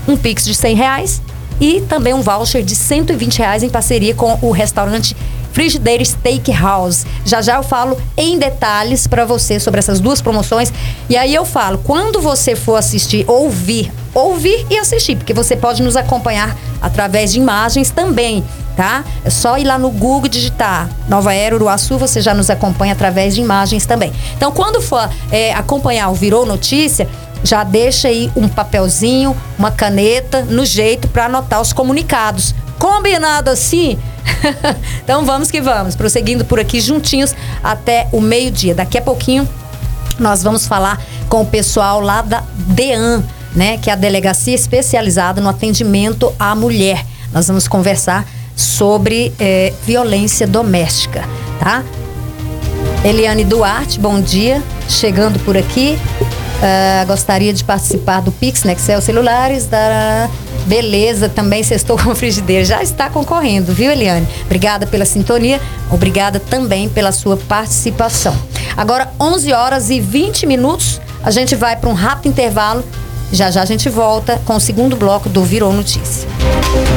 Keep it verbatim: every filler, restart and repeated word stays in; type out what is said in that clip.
um Pix de cem reais e também um voucher de cento e vinte reais em parceria com o restaurante Frigideira Steakhouse. Já já eu falo em detalhes para você sobre essas duas promoções. E aí eu falo, quando você for assistir, ouvir, ouvir e assistir, porque você pode nos acompanhar através de imagens também, tá? É só ir lá no Google, digitar Nova Era Uruaçu, você já nos acompanha através de imagens também. Então, quando for é, acompanhar o Virou Notícia, já deixa aí um papelzinho, uma caneta no jeito para anotar os comunicados. Combinado assim? Então vamos que vamos, prosseguindo por aqui juntinhos até o meio-dia. Daqui a pouquinho nós vamos falar com o pessoal lá da DEAN, né, que é a Delegacia Especializada no Atendimento à Mulher. Nós vamos conversar sobre é, violência doméstica, tá? Eliane Duarte, bom dia, chegando por aqui. Uh, gostaria de participar do Pix, Nexel Celulares, da... Beleza, também sextou com frigideira. Já está concorrendo, viu, Eliane? Obrigada pela sintonia, obrigada também pela sua participação. Agora, onze horas e vinte minutos, a gente vai para um rápido intervalo. Já já a gente volta com o segundo bloco do Virou Notícia.